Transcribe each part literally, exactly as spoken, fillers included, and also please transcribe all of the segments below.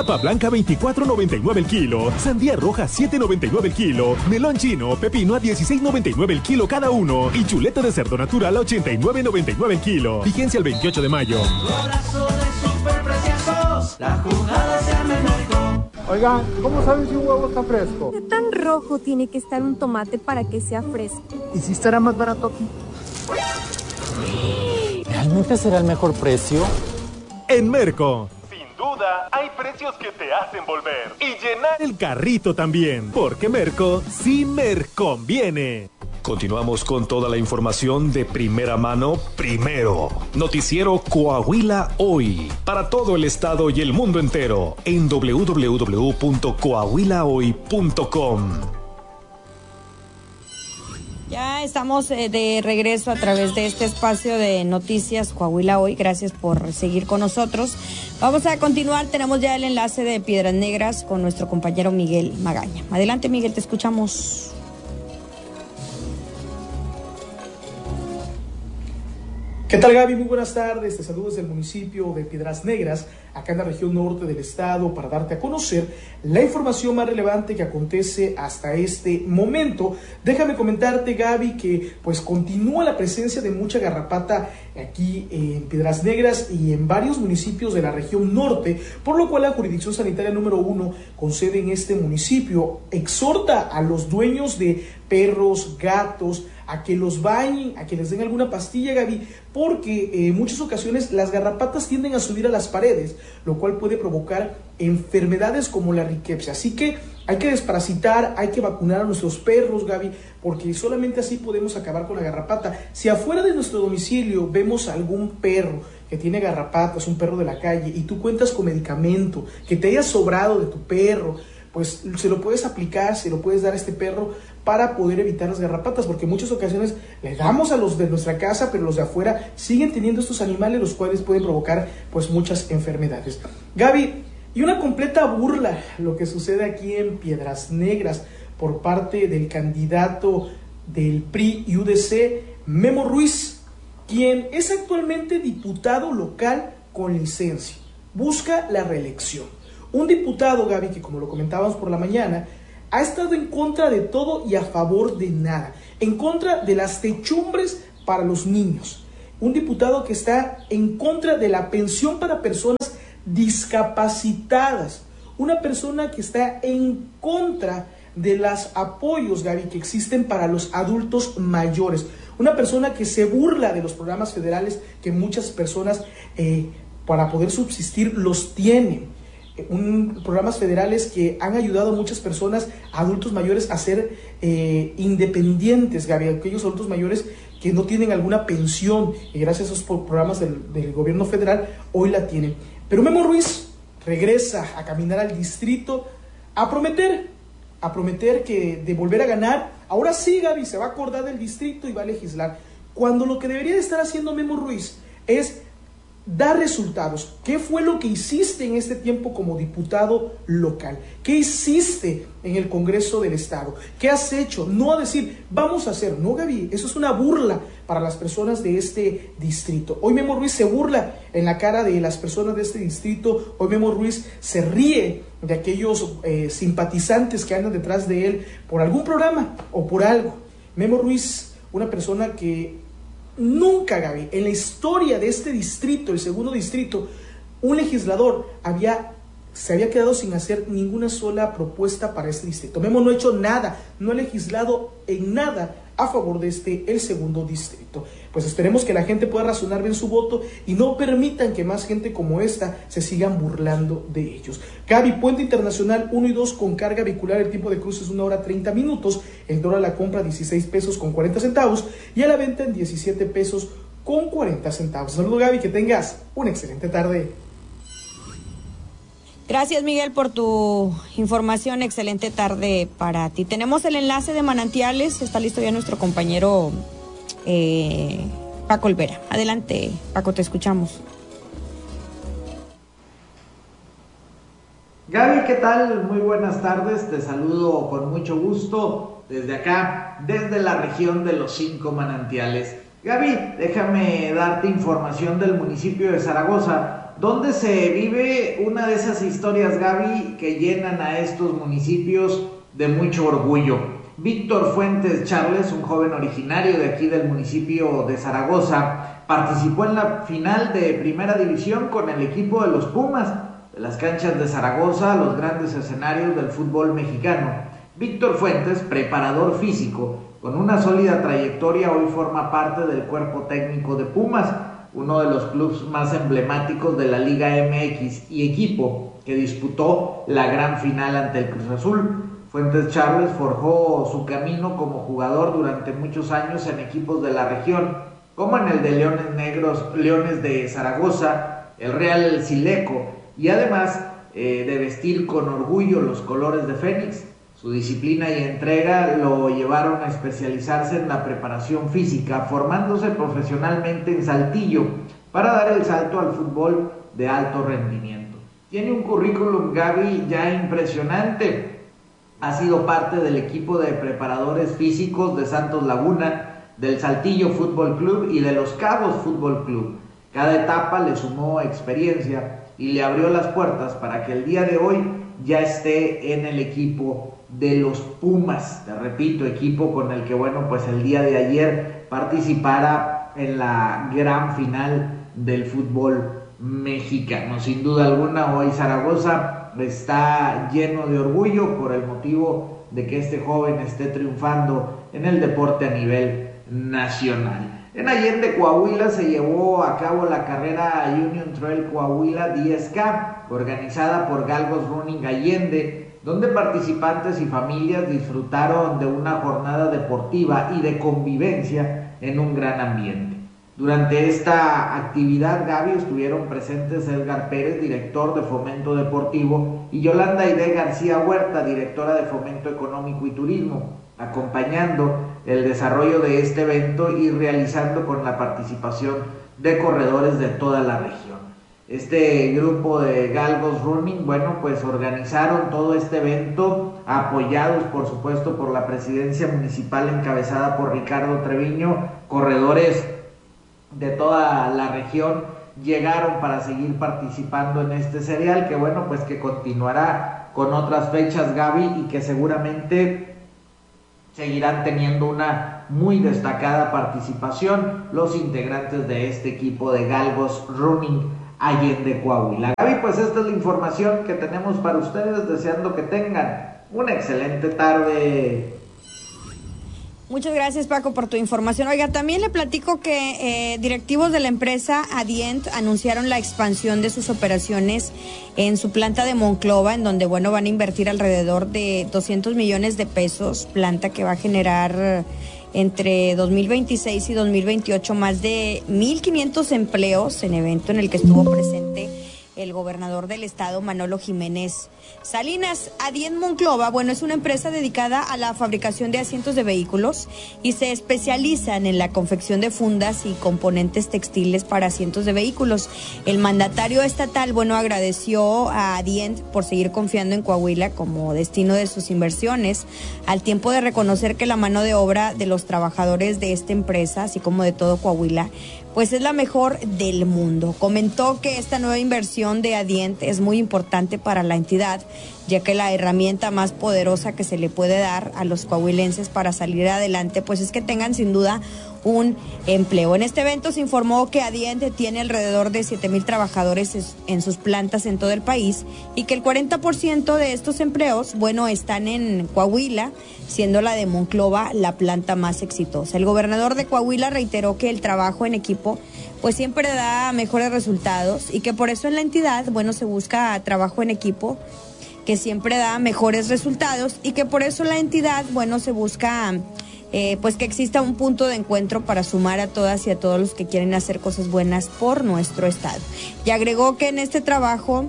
Papa blanca veinticuatro noventa y nueve el kilo. Sandía roja siete noventa y nueve el kilo. Melón chino, pepino a dieciséis noventa y nueve el kilo cada uno. Y chuleta de cerdo natural a ochenta y nueve noventa y nueve el kilo. Vigencia el veintiocho de mayo. Golazo de superpreciosos, la jugada se arma en Merco. Oigan, ¿cómo saben si un huevo está fresco? ¿Qué tan rojo tiene que estar un tomate para que sea fresco? ¿Y si estará más barato aquí? ¿Realmente será el mejor precio? En Merco. Sin duda, hay precios que te hacen volver. Y llenar el carrito también. Porque Merco sí Merconviene. Continuamos con toda la información de primera mano, primero. Noticiero Coahuila Hoy. Para todo el estado y el mundo entero. En doble u doble u doble u punto coahuila hoy punto com. Ya estamos eh, de regreso a través de este espacio de Noticias Coahuila Hoy. Gracias por seguir con nosotros. Vamos a continuar. Tenemos ya el enlace de Piedras Negras con nuestro compañero Miguel Magaña. Adelante, Miguel, te escuchamos. ¿Qué tal, Gaby? Muy buenas tardes. Te saludo desde el municipio de Piedras Negras, acá en la región norte del estado, para darte a conocer la información más relevante que acontece hasta este momento. Déjame comentarte, Gaby, que pues continúa la presencia de mucha garrapata aquí en Piedras Negras y en varios municipios de la región norte, por lo cual la jurisdicción sanitaria número uno, con sede en este municipio, exhorta a los dueños de perros, gatos, a que los bañen, a que les den alguna pastilla, Gaby, porque eh, en muchas ocasiones las garrapatas tienden a subir a las paredes, lo cual puede provocar enfermedades como la riquepsia. Así que hay que desparasitar, hay que vacunar a nuestros perros, Gaby, porque solamente así podemos acabar con la garrapata. Si afuera de nuestro domicilio vemos a algún perro que tiene garrapatas, un perro de la calle, y tú cuentas con medicamento que te haya sobrado de tu perro, pues se lo puedes aplicar, se lo puedes dar a este perro para poder evitar las garrapatas, porque en muchas ocasiones le damos a los de nuestra casa, pero los de afuera siguen teniendo estos animales, los cuales pueden provocar pues muchas enfermedades. Gaby, y una completa burla lo que sucede aquí en Piedras Negras por parte del candidato del P R I y U D C, Memo Ruiz, quien es actualmente diputado local con licencia, busca la reelección. Un diputado, Gaby, que como lo comentábamos por la mañana, ha estado en contra de todo y a favor de nada, en contra de las techumbres para los niños. Un diputado que está en contra de la pensión para personas discapacitadas. Una persona que está en contra de los apoyos, Gaby, que existen para los adultos mayores. Una persona que se burla de los programas federales que muchas personas eh, para poder subsistir los tienen. Un, programas federales que han ayudado a muchas personas, adultos mayores, a ser eh, independientes, Gaby, aquellos adultos mayores que no tienen alguna pensión y gracias a esos programas del, del gobierno federal hoy la tienen. Pero Memo Ruiz regresa a caminar al distrito a prometer, a prometer que de volver a ganar, ahora sí, Gaby, se va a acordar del distrito y va a legislar, cuando lo que debería de estar haciendo Memo Ruiz es dar resultados. ¿Qué fue lo que hiciste en este tiempo como diputado local? ¿Qué hiciste en el Congreso del Estado? ¿Qué has hecho? No a decir, vamos a hacer. No, Gaby, eso es una burla para las personas de este distrito. Hoy Memo Ruiz se burla en la cara de las personas de este distrito. Hoy Memo Ruiz se ríe de aquellos eh, simpatizantes que andan detrás de él por algún programa o por algo. Memo Ruiz, una persona que nunca, Gaby, en la historia de este distrito, el segundo distrito, un legislador había, se había quedado sin hacer ninguna sola propuesta para este distrito. Memo no ha hecho nada, no ha legislado en nada a favor de este, el segundo distrito. Pues esperemos que la gente pueda razonar bien su voto y no permitan que más gente como esta se sigan burlando de ellos. Gaby, Puente Internacional uno y dos con carga vehicular, el tiempo de cruce es una hora treinta minutos, el dólar a la compra dieciséis pesos con cuarenta centavos y a la venta en diecisiete pesos con cuarenta centavos. Saludos, Gaby, que tengas una excelente tarde. Gracias, Miguel, por tu información. Excelente tarde para ti. Tenemos el enlace de Manantiales. Está listo ya nuestro compañero eh, Paco Olvera. Adelante, Paco, te escuchamos. Gaby, ¿qué tal? Muy buenas tardes. Te saludo con mucho gusto desde acá, desde la región de los cinco manantiales. Gaby, déjame darte información del municipio de Zaragoza, donde se vive una de esas historias, Gaby, que llenan a estos municipios de mucho orgullo. Víctor Fuentes Charles, un joven originario de aquí del municipio de Zaragoza, participó en la final de Primera División con el equipo de los Pumas, de las canchas de Zaragoza, los grandes escenarios del fútbol mexicano. Víctor Fuentes, preparador físico, con una sólida trayectoria, hoy forma parte del cuerpo técnico de Pumas, uno de los clubes más emblemáticos de la Liga M X y equipo que disputó la gran final ante el Cruz Azul. Fuentes Charles forjó su camino como jugador durante muchos años en equipos de la región, como en el de Leones Negros, Leones de Zaragoza, el Real Sileco, y además eh, de vestir con orgullo los colores de Fénix. Su disciplina y entrega lo llevaron a especializarse en la preparación física, formándose profesionalmente en Saltillo para dar el salto al fútbol de alto rendimiento. Tiene un currículum, Gaby, ya impresionante. Ha sido parte del equipo de preparadores físicos de Santos Laguna, del Saltillo Fútbol Club y de Los Cabos Fútbol Club. Cada etapa le sumó experiencia y le abrió las puertas para que el día de hoy ya esté en el equipo de los Pumas. Te repito, equipo con el que, bueno, pues el día de ayer participara en la gran final del fútbol mexicano. Sin duda alguna, hoy Zaragoza está lleno de orgullo por el motivo de que este joven esté triunfando en el deporte a nivel nacional. En Allende, Coahuila, se llevó a cabo la carrera Union Trail Coahuila diez K, organizada por Galgos Running Allende, donde participantes y familias disfrutaron de una jornada deportiva y de convivencia en un gran ambiente. Durante esta actividad, Gaby, estuvieron presentes Edgar Pérez, director de Fomento Deportivo, y Yolanda Aide García Huerta, directora de Fomento Económico y Turismo, acompañando el desarrollo de este evento y realizando con la participación de corredores de toda la región. Este grupo de Galgos Running, bueno, pues organizaron todo este evento, apoyados por supuesto por la presidencia municipal encabezada por Ricardo Treviño. Corredores de toda la región llegaron para seguir participando en este serial, que bueno, pues que continuará con otras fechas, Gaby, y que seguramente seguirán teniendo una muy destacada participación los integrantes de este equipo de Galgos Running Allende, Coahuila. Gaby, pues esta es la información que tenemos para ustedes, deseando que tengan una excelente tarde. Muchas gracias, Paco, por tu información. Oiga, también le platico que eh, directivos de la empresa Adient anunciaron la expansión de sus operaciones en su planta de Monclova, en donde, bueno, van a invertir alrededor de doscientos millones de pesos, planta que va a generar entre dos mil veintiséis y dos mil veintiocho más de mil quinientos empleos, en evento en el que estuvo presente el gobernador del estado, Manolo Jiménez Salinas. Adient Monclova, bueno, es una empresa dedicada a la fabricación de asientos de vehículos y se especializan en la confección de fundas y componentes textiles para asientos de vehículos. El mandatario estatal, bueno, agradeció a Adient por seguir confiando en Coahuila como destino de sus inversiones, al tiempo de reconocer que la mano de obra de los trabajadores de esta empresa, así como de todo Coahuila, pues es la mejor del mundo. Comentó que esta nueva inversión de Adient es muy importante para la entidad, ya que la herramienta más poderosa que se le puede dar a los coahuilenses para salir adelante, pues es que tengan sin duda un empleo. En este evento se informó que Adient tiene alrededor de siete mil trabajadores en sus plantas en todo el país y que el cuarenta por ciento de estos empleos, bueno, están en Coahuila, siendo la de Monclova la planta más exitosa. El gobernador de Coahuila reiteró que el trabajo en equipo pues siempre da mejores resultados y que por eso en la entidad, bueno, se busca trabajo en equipo que siempre da mejores resultados y que por eso la entidad, bueno, se busca eh, pues que exista un punto de encuentro para sumar a todas y a todos los que quieren hacer cosas buenas por nuestro estado. Y agregó que en este trabajo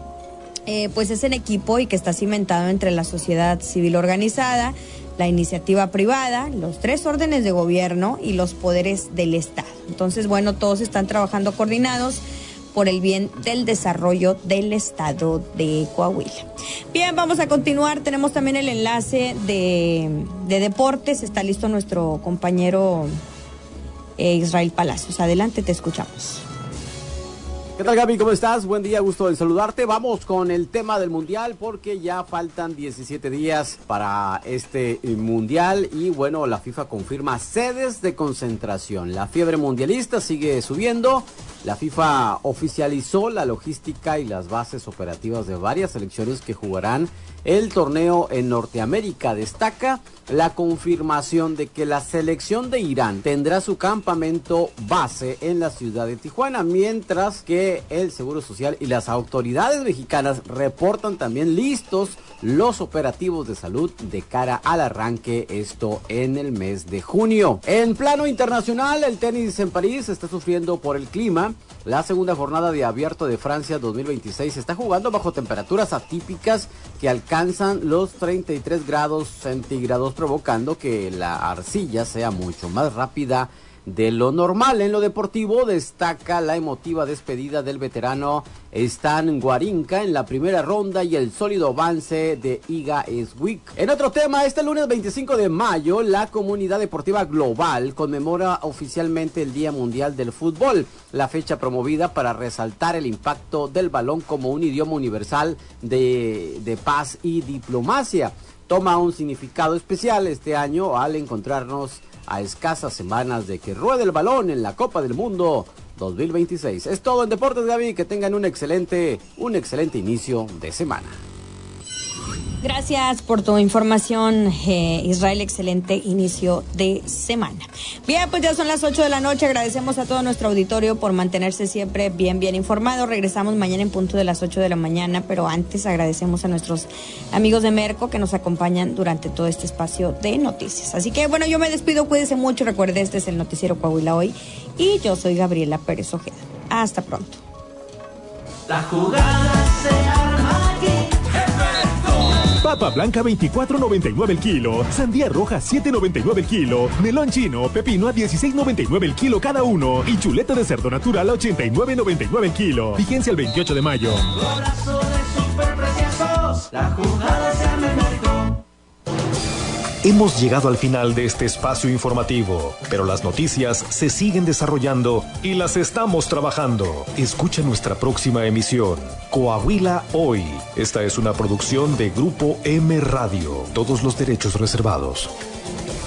eh, pues es en equipo y que está cimentado entre la sociedad civil organizada, la iniciativa privada, los tres órdenes de gobierno y los poderes del Estado. Entonces, bueno, todos están trabajando coordinados por el bien del desarrollo del estado de Coahuila. Bien, vamos a continuar. Tenemos también el enlace de, de deportes. Está listo nuestro compañero eh, Israel Palacios. Adelante, te escuchamos. ¿Qué ¿Qué tal, Gaby? ¿Cómo estás? Buen día, gusto en saludarte. Vamos con el tema del Mundial porque ya faltan diecisiete días para este Mundial y bueno, la FIFA confirma sedes de concentración. La fiebre mundialista sigue subiendo. La FIFA oficializó la logística y las bases operativas de varias selecciones que jugarán el torneo en Norteamérica. Destaca la confirmación de que la selección de Irán tendrá su campamento base en la ciudad de Tijuana, mientras que el Seguro Social y las autoridades mexicanas reportan también listos los operativos de salud de cara al arranque, esto en el mes de junio. En plano internacional, el tenis en París está sufriendo por el clima. La segunda jornada de Abierto de Francia dos mil veintiséis se está jugando bajo temperaturas atípicas que alcanzan los treinta y tres grados centígrados, provocando que la arcilla sea mucho más rápida de lo normal. En lo deportivo destaca la emotiva despedida del veterano Stan Wawrinka en la primera ronda y el sólido avance de Iga Swiatek. En otro tema, este lunes veinticinco de mayo, la comunidad deportiva global conmemora oficialmente el Día Mundial del Fútbol, la fecha promovida para resaltar el impacto del balón como un idioma universal de, de paz y diplomacia. Toma un significado especial este año al encontrarnos a escasas semanas de que ruede el balón en la Copa del Mundo dos mil veintiséis. Es todo en Deportes, Gaby, que tengan un excelente, un excelente inicio de semana. Gracias por tu información, eh, Israel. Excelente inicio de semana. Bien, pues ya son las ocho de la noche. Agradecemos a todo nuestro auditorio por mantenerse siempre bien, bien informado. Regresamos mañana en punto de las ocho de la mañana, pero antes agradecemos a nuestros amigos de Merco que nos acompañan durante todo este espacio de noticias. Así que, bueno, yo me despido. Cuídense mucho. Recuerde, este es el Noticiero Coahuila Hoy y yo soy Gabriela Pérez Ojeda. Hasta pronto. La jugada se arma aquí. Papa blanca veinticuatro noventa y nueve el kilo, sandía roja siete noventa y nueve el kilo, melón chino, pepino a dieciséis noventa y nueve el kilo cada uno y chuleta de cerdo natural a ochenta y nueve noventa y nueve el kilo. Vigencia el veintiocho de mayo. Golazo de superpreciosos, la jugada se arma en Merco. Hemos llegado al final de este espacio informativo, pero las noticias se siguen desarrollando y las estamos trabajando. Escucha nuestra próxima emisión, Coahuila Hoy. Esta es una producción de Grupo M Radio. Todos los derechos reservados.